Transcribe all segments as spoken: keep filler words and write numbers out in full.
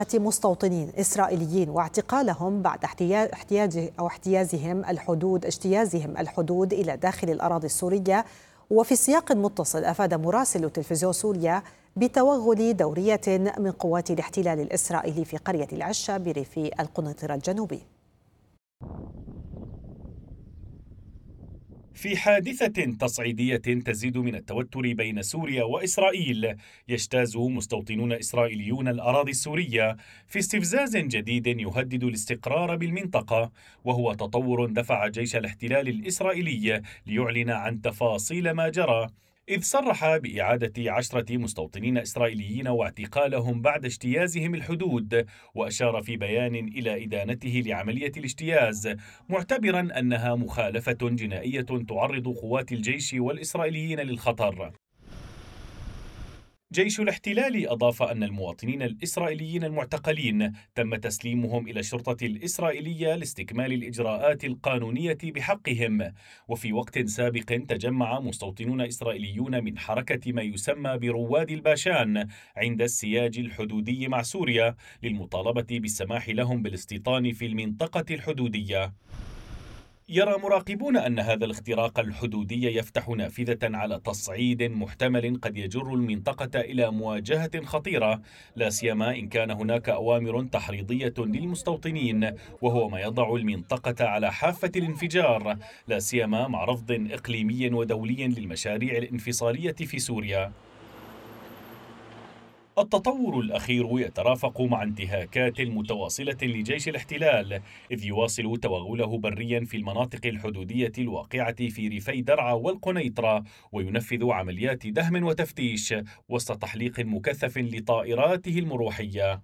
مستوطنين إسرائيليين واعتقالهم بعد احتياج أو احتيازهم الحدود اجتيازهم الحدود إلى داخل الأراضي السورية. وفي سياق متصل أفاد مراسل تلفزيون سوريا بتوغل دورية من قوات الاحتلال الإسرائيلي في قرية العشة بريف القنيطرة الجنوبي. في حادثة تصعيدية تزيد من التوتر بين سوريا وإسرائيل، يجتاز مستوطنون إسرائيليون الأراضي السورية في استفزاز جديد يهدد الاستقرار بالمنطقة، وهو تطور دفع جيش الاحتلال الإسرائيلي ليعلن عن تفاصيل ما جرى، إذ صرح بإعادة عشرة مستوطنين إسرائيليين واعتقالهم بعد اجتيازهم الحدود، وأشار في بيان إلى إدانته لعملية الاجتياز، معتبرا أنها مخالفة جنائية تعرض قوات الجيش والإسرائيليين للخطر. جيش الاحتلال أضاف أن المواطنين الإسرائيليين المعتقلين تم تسليمهم إلى الشرطة الإسرائيلية لاستكمال الإجراءات القانونية بحقهم. وفي وقت سابق تجمع مستوطنون إسرائيليون من حركة ما يسمى برواد الباشان عند السياج الحدودي مع سوريا للمطالبة بالسماح لهم بالاستيطان في المنطقة الحدودية. يرى مراقبون أن هذا الاختراق الحدودي يفتح نافذة على تصعيد محتمل قد يجر المنطقة إلى مواجهة خطيرة، لا سيما إن كان هناك أوامر تحريضية للمستوطنين، وهو ما يضع المنطقة على حافة الانفجار، لا سيما مع رفض إقليمي ودولي للمشاريع الانفصالية في سوريا. التطور الأخير يترافق مع انتهاكات متواصلة لجيش الاحتلال، إذ يواصل توغله بريا في المناطق الحدودية الواقعة في ريفي درعا والقنيطرة، وينفذ عمليات دهم وتفتيش وسط تحليق مكثف لطائراته المروحية.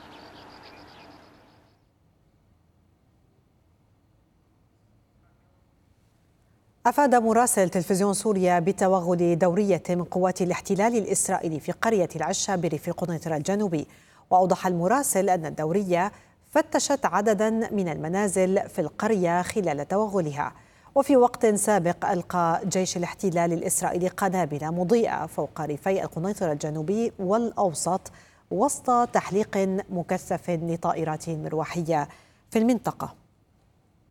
أفاد مراسل تلفزيون سوريا بتوغل دورية من قوات الاحتلال الإسرائيلي في قرية العشة بريف القنيطرة الجنوبي. وأوضح المراسل أن الدورية فتشت عددا من المنازل في القرية خلال توغلها. وفي وقت سابق ألقى جيش الاحتلال الإسرائيلي قنابل مضيئة فوق ريفي القنيطرة الجنوبي والأوسط وسط تحليق مكثف لطائرات مروحية في المنطقة.